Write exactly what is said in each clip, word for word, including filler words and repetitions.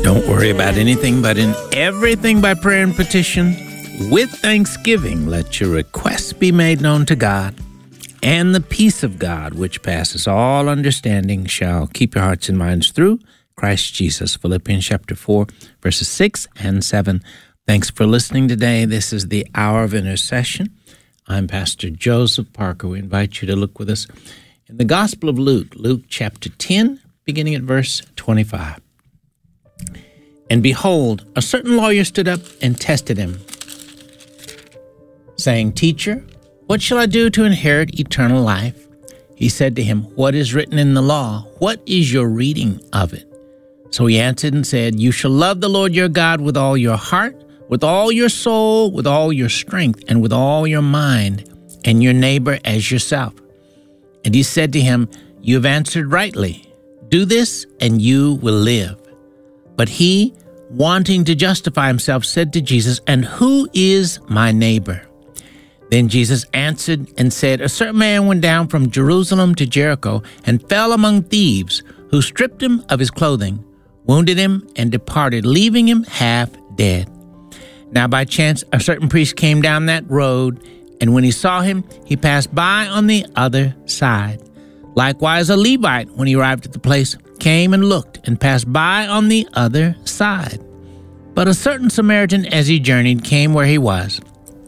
Don't worry about anything, but in everything by prayer and petition, with thanksgiving, let your requests be made known to God, and the peace of God, which passes all understanding, shall keep your hearts and minds through Christ Jesus. Philippians chapter four, verses six and seven. Thanks for listening today. This is the Hour of Intercession. I'm Pastor Joseph Parker. We invite you to look with us in the Gospel of Luke, Luke chapter ten, beginning at verse twenty-five. And behold, a certain lawyer stood up and tested him, saying, Teacher, what shall I do to inherit eternal life? He said to him, What is written in the law? What is your reading of it? So he answered and said, You shall love the Lord your God with all your heart, with all your soul, with all your strength, and with all your mind, and your neighbor as yourself. And he said to him, You have answered rightly. Do this, and you will live. But he, wanting to justify himself, said to Jesus, And who is my neighbor? Then Jesus answered and said, A certain man went down from Jerusalem to Jericho and fell among thieves, who stripped him of his clothing, wounded him, and departed, leaving him half dead. Now by chance a certain priest came down that road, and when he saw him, he passed by on the other side. Likewise a Levite, when he arrived at the place, came and looked, and passed by on the other side. But a certain Samaritan, as he journeyed, came where he was.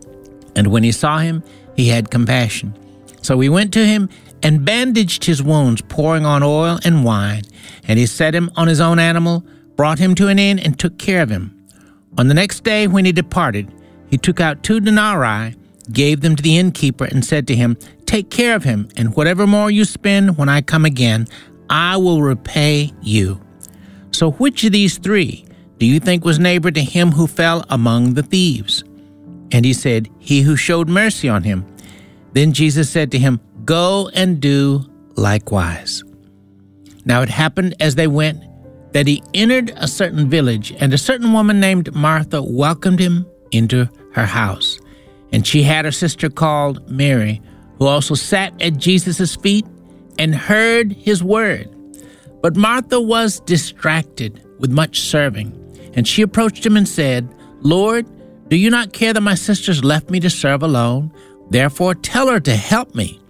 And when he saw him, he had compassion. So he went to him and bandaged his wounds, pouring on oil and wine. And he set him on his own animal, brought him to an inn, and took care of him. On the next day, when he departed, he took out two denarii, gave them to the innkeeper, and said to him, Take care of him, and whatever more you spend when I come again, I will repay you. So which of these three do you think was neighbor to him who fell among the thieves? And he said, He who showed mercy on him. Then Jesus said to him, Go and do likewise. Now it happened as they went that he entered a certain village, and a certain woman named Martha welcomed him into her house. And she had a sister called Mary, who also sat at Jesus' feet and heard his word. But Martha was distracted with much serving, and she approached him and said, Lord, do you not care that my sisters left me to serve alone? Therefore tell her to help me.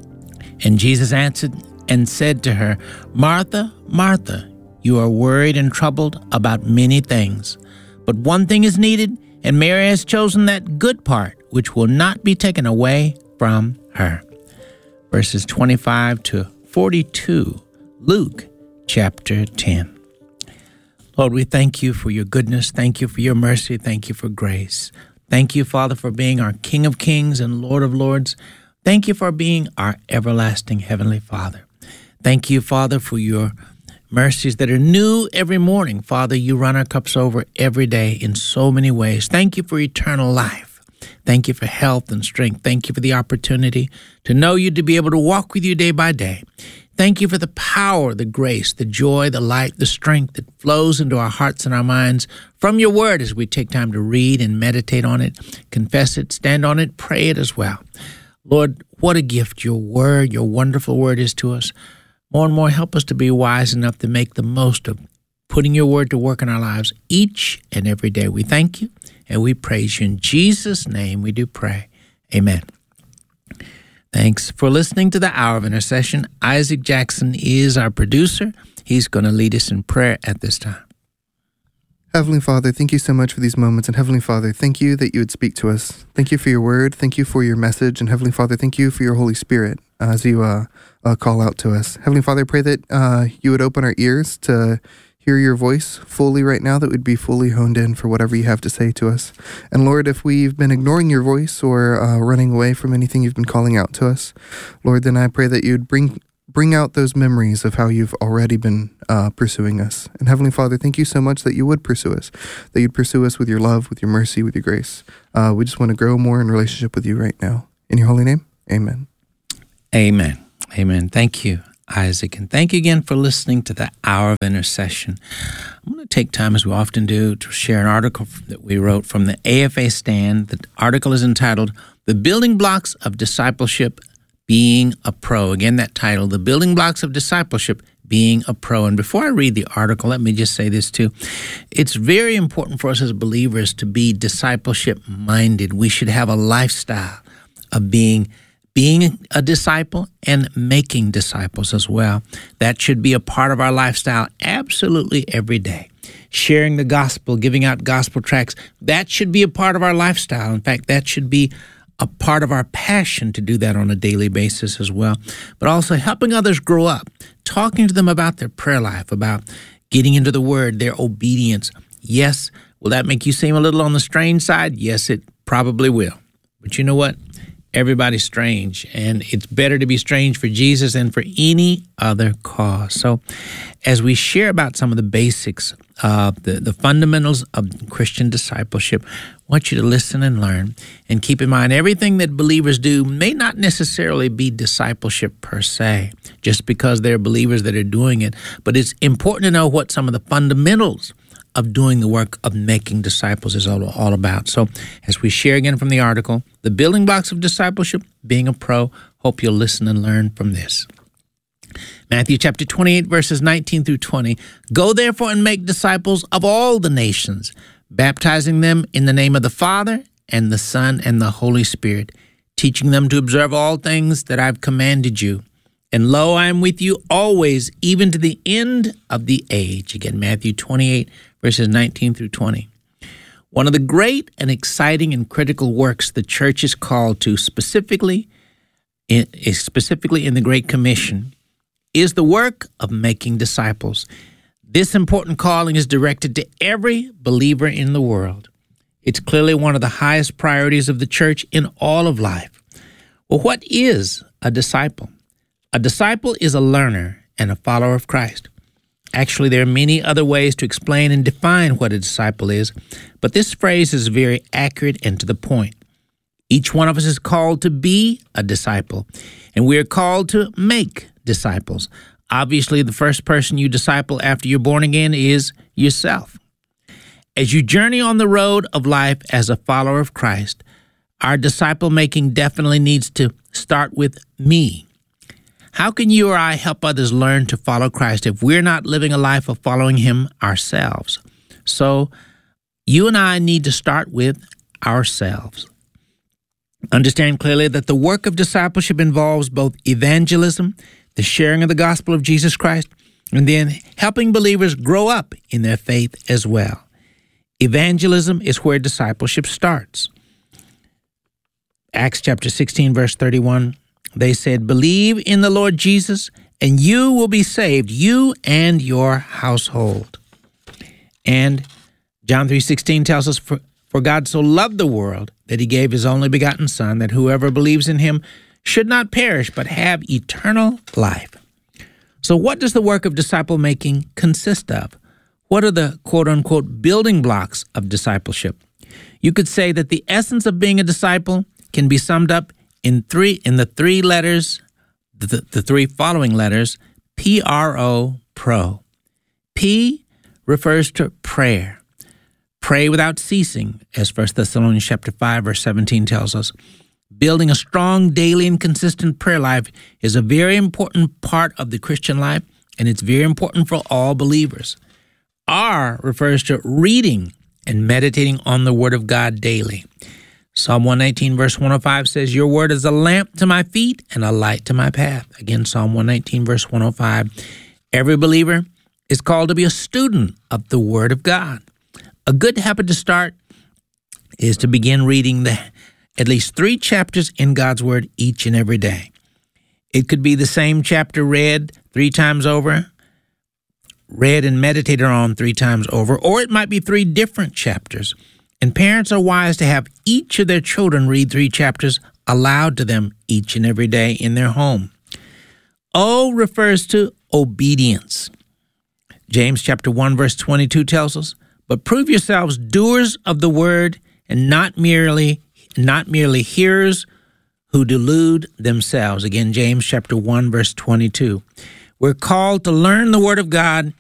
And Jesus answered and said to her, Martha, Martha, you are worried and troubled about many things, but one thing is needed, and Mary has chosen that good part, which will not be taken away from her. Verses twenty-five to forty-two, Luke chapter ten. Lord, we thank you for your goodness. Thank you for your mercy. Thank you for grace. Thank you, Father, for being our King of kings and Lord of lords. Thank you for being our everlasting Heavenly Father. Thank you, Father, for your mercies that are new every morning. Father, you run our cups over every day in so many ways. Thank you for eternal life. Thank you for health and strength. Thank you for the opportunity to know you, to be able to walk with you day by day. Thank you for the power, the grace, the joy, the light, the strength that flows into our hearts and our minds from your word as we take time to read and meditate on it, confess it, stand on it, pray it as well. Lord, what a gift your word, your wonderful word is to us. More and more, help us to be wise enough to make the most of putting your word to work in our lives each and every day. We thank you and we praise you. In Jesus' name we do pray. Amen. Thanks for listening to the Hour of Intercession. Isaac Jackson is our producer. He's going to lead us in prayer at this time. Heavenly Father, thank you so much for these moments. And Heavenly Father, thank you that you would speak to us. Thank you for your word. Thank you for your message. And Heavenly Father, thank you for your Holy Spirit uh, as you uh, uh, call out to us. Heavenly Father, I pray that uh, you would open our ears to hear your voice fully right now, that we'd be fully honed in for whatever you have to say to us. And Lord, if we've been ignoring your voice or uh, running away from anything you've been calling out to us, Lord, then I pray that you'd bring bring out those memories of how you've already been uh, pursuing us. And Heavenly Father, thank you so much that you would pursue us, that you'd pursue us with your love, with your mercy, with your grace. Uh, we just want to grow more in relationship with you right now. In your holy name, amen. Amen. Amen. Thank you, Isaac. And thank you again for listening to the Hour of Intercession. I'm going to take time, as we often do, to share an article that we wrote from the A F A Stand. The article is entitled, The Building Blocks of Discipleship, Being a Pro. Again, that title, The Building Blocks of Discipleship, being a pro. And before I read the article, let me just say this too. It's very important for us as believers to be discipleship-minded. We should have a lifestyle of being being a disciple and making disciples as well. That should be a part of our lifestyle absolutely every day. Sharing the gospel, giving out gospel tracts, that should be a part of our lifestyle. In fact, that should be a part of our passion to do that on a daily basis as well. But also helping others grow up, talking to them about their prayer life, about getting into the Word, their obedience. Yes, will that make you seem a little on the strange side? Yes, it probably will. But you know what? Everybody's strange, and it's better to be strange for Jesus than for any other cause. So as we share about some of the basics, uh, the, the fundamentals of Christian discipleship, I want you to listen and learn. And keep in mind, everything that believers do may not necessarily be discipleship per se, just because they're believers that are doing it. But it's important to know what some of the fundamentals of doing the work of making disciples is all, all about. So as we share again from the article, the building blocks of discipleship, being a pro, hope you'll listen and learn from this. Matthew chapter twenty-eight, verses nineteen through twenty. Go therefore and make disciples of all the nations, baptizing them in the name of the Father and the Son and the Holy Spirit, teaching them to observe all things that I've commanded you. And lo, I am with you always, even to the end of the age. Again, Matthew twenty-eight, verses nineteen through twenty. One of the great and exciting and critical works the church is called to, specifically in, specifically in the Great Commission, is the work of making disciples. This important calling is directed to every believer in the world. It's clearly one of the highest priorities of the church in all of life. Well, what is a disciple? A disciple is a learner and a follower of Christ. Actually, there are many other ways to explain and define what a disciple is, but this phrase is very accurate and to the point. Each one of us is called to be a disciple, and we are called to make disciples. Obviously, the first person you disciple after you're born again is yourself. As you journey on the road of life as a follower of Christ, our disciple making definitely needs to start with me. How can you or I help others learn to follow Christ if we're not living a life of following Him ourselves? So you and I need to start with ourselves. Understand clearly that the work of discipleship involves both evangelism, the sharing of the gospel of Jesus Christ, and then helping believers grow up in their faith as well. Evangelism is where discipleship starts. Acts chapter sixteen, verse thirty-one, they said, "Believe in the Lord Jesus, and you will be saved, you and your household." And John three sixteen tells us, for, for God so loved the world that He gave His only begotten Son, that whoever believes in Him should not perish, but have eternal life. So what does the work of disciple making consist of? What are the quote-unquote building blocks of discipleship? You could say that the essence of being a disciple can be summed up in three in the three letters, the, the three following letters, P R O, pro. P refers to prayer. Pray without ceasing, as First Thessalonians chapter five, verse seventeen tells us. Building a strong, daily, and consistent prayer life is a very important part of the Christian life, and it's very important for all believers. R refers to reading and meditating on the Word of God daily. Psalm one nineteen, verse one oh five says, "Your word is a lamp to my feet and a light to my path." Again, Psalm one nineteen, verse one oh five. Every believer is called to be a student of the Word of God. A good habit to start is to begin reading the at least three chapters in God's Word each and every day. It could be the same chapter read three times over, read and meditated on three times over, or it might be three different chapters. And parents are wise to have each of their children read three chapters aloud to them each and every day in their home. O refers to obedience. James chapter one, verse twenty-two tells us, "But prove yourselves doers of the word and not merely not merely hearers who delude themselves." Again, James chapter one, verse twenty-two. We're called to learn the Word of God